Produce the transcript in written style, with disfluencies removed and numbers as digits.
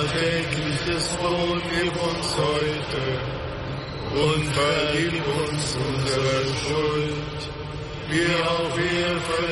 tägliches Brot gib uns heute und vergib uns unsere Schuld, wie auch wir